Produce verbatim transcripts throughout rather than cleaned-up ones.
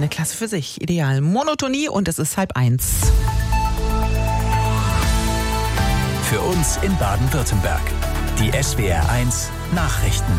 eine Klasse für sich. Ideal. Monotonie und es ist halb eins. Für uns in Baden-Württemberg. Die S W R eins Nachrichten.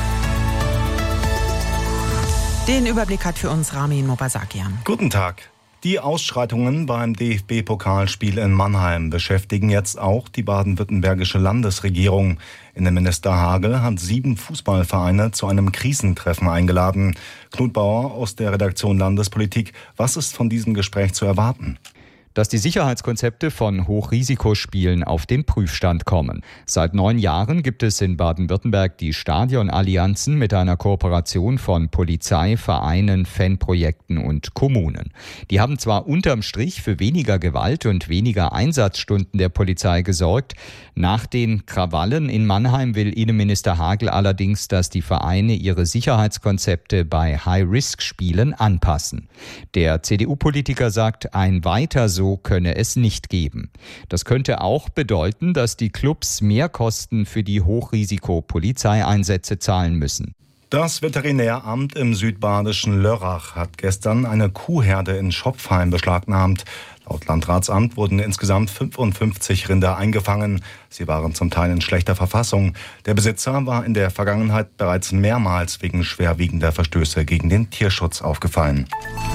Den Überblick hat für uns Ramin Mobasakian. Guten Tag. Die Ausschreitungen beim D F B-Pokalspiel in Mannheim beschäftigen jetzt auch die baden-württembergische Landesregierung. Innenminister Hagel hat sieben Fußballvereine zu einem Krisentreffen eingeladen. Knut Bauer aus der Redaktion Landespolitik. Was ist von diesem Gespräch zu erwarten? Dass die Sicherheitskonzepte von Hochrisikospielen auf den Prüfstand kommen. Seit neun Jahren gibt es in Baden-Württemberg die Stadionallianzen mit einer Kooperation von Polizei, Vereinen, Fanprojekten und Kommunen. Die haben zwar unterm Strich für weniger Gewalt und weniger Einsatzstunden der Polizei gesorgt. Nach den Krawallen in Mannheim will Innenminister Hagel allerdings, dass die Vereine ihre Sicherheitskonzepte bei High-Risk-Spielen anpassen. Der C D U-Politiker sagt, ein weiter so So könne es nicht geben. Das könnte auch bedeuten, dass die Clubs mehr Kosten für die Hochrisiko-Polizeieinsätze zahlen müssen. Das Veterinäramt im südbadischen Lörrach hat gestern eine Kuhherde in Schopfheim beschlagnahmt. Laut Landratsamt wurden insgesamt fünfundfünfzig Rinder eingefangen. Sie waren zum Teil in schlechter Verfassung. Der Besitzer war in der Vergangenheit bereits mehrmals wegen schwerwiegender Verstöße gegen den Tierschutz aufgefallen.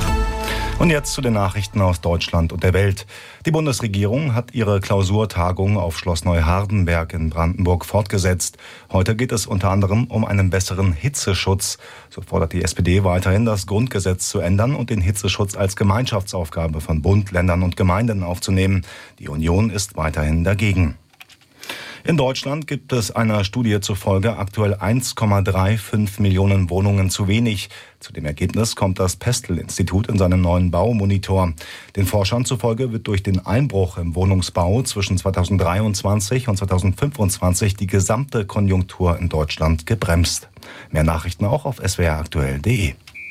Und jetzt zu den Nachrichten aus Deutschland und der Welt. Die Bundesregierung hat ihre Klausurtagung auf Schloss Neuhardenberg in Brandenburg fortgesetzt. Heute geht es unter anderem um einen besseren Hitzeschutz. So fordert die S P D weiterhin, das Grundgesetz zu ändern und den Hitzeschutz als Gemeinschaftsaufgabe von Bund, Ländern und Gemeinden aufzunehmen. Die Union ist weiterhin dagegen. In Deutschland gibt es einer Studie zufolge aktuell eins Komma fünfunddreißig Millionen Wohnungen zu wenig. Zu dem Ergebnis kommt das Pestel-Institut in seinem neuen Baumonitor. Den Forschern zufolge wird durch den Einbruch im Wohnungsbau zwischen zweitausenddreiundzwanzig und zweitausendfünfundzwanzig die gesamte Konjunktur in Deutschland gebremst. Mehr Nachrichten auch auf s w r aktuell punkt d e.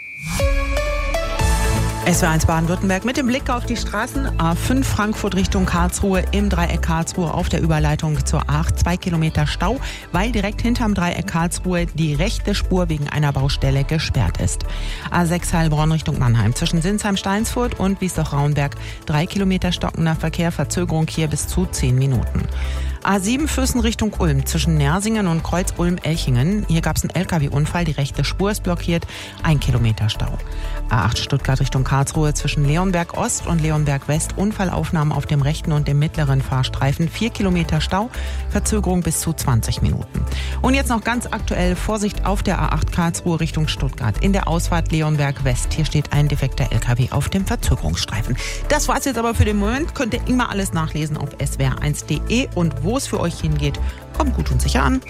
S W R eins Baden-Württemberg mit dem Blick auf die Straßen. A fünf Frankfurt Richtung Karlsruhe, im Dreieck Karlsruhe auf der Überleitung zur A acht. Zwei Kilometer Stau, weil direkt hinterm Dreieck Karlsruhe die rechte Spur wegen einer Baustelle gesperrt ist. A sechs Heilbronn Richtung Mannheim zwischen Sinsheim-Steinsfurt und Wiesloch-Raunberg. Drei Kilometer stockender Verkehr, Verzögerung hier bis zu zehn Minuten. A sieben Füssen Richtung Ulm zwischen Nersingen und Kreuz-Ulm-Elchingen. Hier gab es einen L K W-Unfall, die rechte Spur ist blockiert, ein Kilometer Stau. A acht Stuttgart Richtung Karlsruhe zwischen Leonberg Ost und Leonberg West. Unfallaufnahmen auf dem rechten und dem mittleren Fahrstreifen. Vier Kilometer Stau, Verzögerung bis zu zwanzig Minuten. Und jetzt noch ganz aktuell Vorsicht auf der A acht Karlsruhe Richtung Stuttgart. In der Ausfahrt Leonberg West. Hier steht ein defekter L K W auf dem Verzögerungsstreifen. Das war's jetzt aber für den Moment. Könnt ihr immer alles nachlesen auf s w r eins punkt d e und wo es für euch hingeht, kommt gut und sicher an.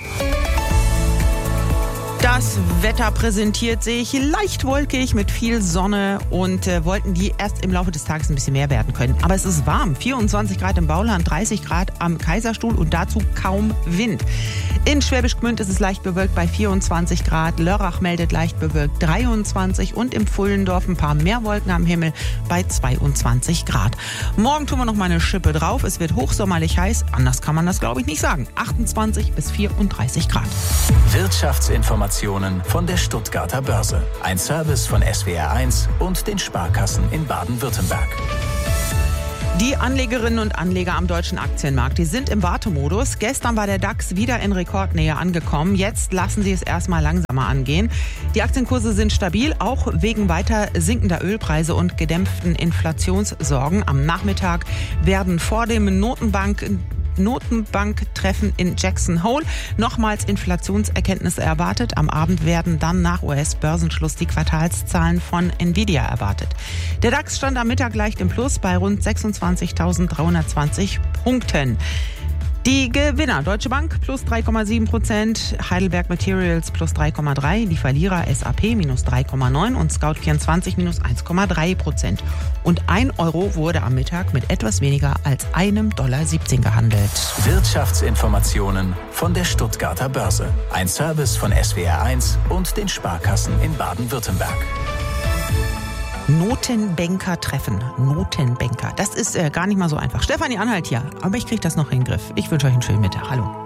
Das Wetter präsentiert sich leicht wolkig mit viel Sonne und äh, wollten die erst im Laufe des Tages ein bisschen mehr werden können. Aber es ist warm. vierundzwanzig Grad im Bauland, dreißig Grad am Kaiserstuhl und dazu kaum Wind. In Schwäbisch Gmünd ist es leicht bewölkt bei vierundzwanzig Grad. Lörrach meldet leicht bewölkt dreiundzwanzig und im Pfullendorf ein paar mehr Wolken am Himmel bei zweiundzwanzig Grad. Morgen tun wir noch mal eine Schippe drauf. Es wird hochsommerlich heiß. Anders kann man das, glaube ich, nicht sagen. achtundzwanzig bis vierunddreißig Grad. Wirtschaftsinformationen von der Stuttgarter Börse. Ein Service von S W R eins und den Sparkassen in Baden-Württemberg. Die Anlegerinnen und Anleger am deutschen Aktienmarkt, die sind im Wartemodus. Gestern war der DAX wieder in Rekordnähe angekommen. Jetzt lassen sie es erstmal langsamer angehen. Die Aktienkurse sind stabil, auch wegen weiter sinkender Ölpreise und gedämpften Inflationssorgen. Am Nachmittag werden vor dem Notenbank Notenbanktreffen in Jackson Hole nochmals Inflationserkenntnisse erwartet. Am Abend werden dann nach U S-Börsenschluss die Quartalszahlen von Nvidia erwartet. Der DAX stand am Mittag leicht im Plus bei rund sechsundzwanzigtausenddreihundertzwanzig Punkten. Die Gewinner: Deutsche Bank plus drei Komma sieben Prozent, Heidelberg Materials plus drei Komma drei, die Verlierer S A P minus drei Komma neun und Scout vierundzwanzig minus eins Komma drei Prozent. Und ein Euro wurde am Mittag mit etwas weniger als einem Dollar siebzehn gehandelt. Wirtschaftsinformationen von der Stuttgarter Börse. Ein Service von S W R eins und den Sparkassen in Baden-Württemberg. Notenbanker treffen. Notenbanker. Das ist äh, gar nicht mal so einfach. Stefanie Anhalt hier. Aber ich kriege das noch in den Griff. Ich wünsche euch einen schönen Mittag. Hallo.